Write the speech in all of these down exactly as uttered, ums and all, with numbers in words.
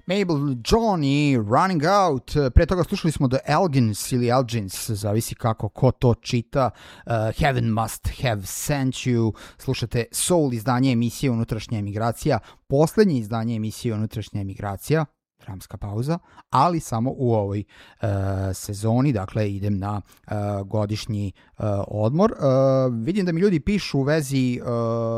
Mabel John i Running Out. Pre toga slušali smo The Elgins ili Elgins, zavisi kako ko to čita. uh, Heaven Must Have Sent You. Slušate Soul izdanje emisije Unutrašnja emigracija, poslednje izdanje emisije Unutrašnja emigracija, dramska pauza, ali samo u ovoj uh, sezoni, dakle idem na uh, godišnji uh, odmor. Uh, vidim da mi ljudi pišu u vezi uh,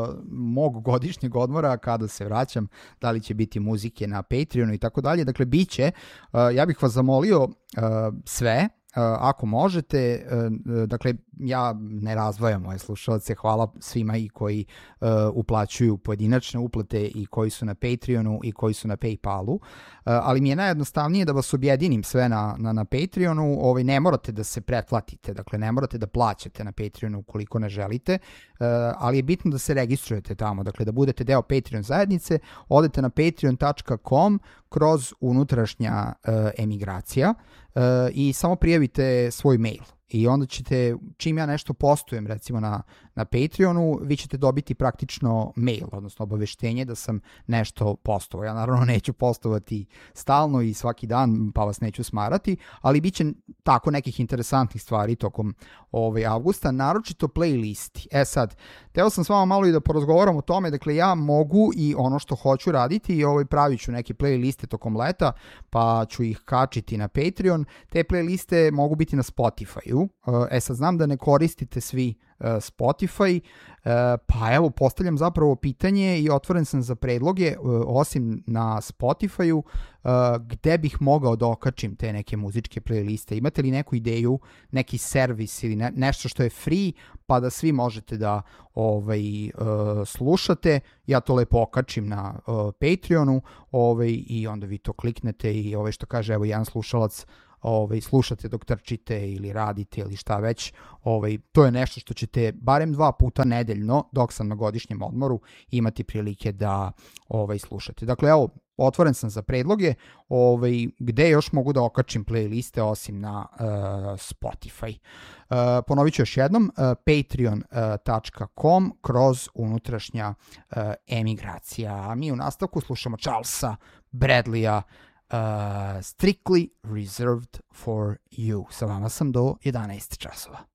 mog godišnjeg odmora, kada se vraćam, da li će biti muzike na Patreonu i tako dalje. Dakle, bit će. Uh, ja bih vas zamolio uh, sve, Uh, ako možete, uh, dakle, ja ne razdvajam moje slušalce, hvala svima i koji uh, uplaćuju pojedinačne uplate i koji su na Patreonu i koji su na PayPalu, uh, ali mi je najjednostavnije da vas objedinim sve na, na, na Patreonu. Ovaj, ne morate da se pretplatite, dakle ne morate da plaćate na Patreonu ukoliko ne želite, uh, ali je bitno da se registrujete tamo, dakle da budete deo Patreon zajednice. Odete na patreon tačka com kroz unutrašnja uh, emigracija uh, i samo prijavite svoj mail. I onda ćete, čim ja nešto postujem recimo na, na Patreonu, vi ćete dobiti praktično mail, odnosno obaveštenje da sam nešto postovao. Ja naravno neću postovati stalno i svaki dan, pa vas neću smarati, ali bit će tako nekih interesantnih stvari tokom ovaj, avgusta, naročito playlisti. E sad, teo sam s vama malo i da porazgovaram o tome, dakle ja mogu i ono što hoću raditi i ovaj, pravit ću neke playliste tokom leta, pa ću ih kačiti na Patreon. Te playliste mogu biti na Spotify. E sad, znam da ne koristite svi uh, Spotify, uh, pa evo postavljam zapravo pitanje i otvoren sam za predloge, uh, osim na Spotify-u, uh, gde bih mogao da okačim te neke muzičke playliste. Imate li neku ideju, neki servis ili ne, nešto što je free, pa da svi možete da ovaj, uh, slušate? Ja to lepo okačim na uh, Patreonu ovaj, i onda vi to kliknete i ovaj, što kaže, evo jedan slušalac, Ovaj, slušate dok trčite ili radite ili šta već, ovaj, to je nešto što ćete barem dva puta nedeljno dok sam na godišnjem odmoru imati prilike da ovaj, slušate. Dakle, evo, otvoren sam za predloge, ovaj, gde još mogu da okačim playliste osim na uh, Spotify. Uh, ponovit ću još jednom, uh, patreon tačka com kroz unutrašnja uh, emigracija. A mi u nastavku slušamo Charlesa Bradleya, Uh, Strictly Reserved for You. Sa vama sam do jedanaest časova.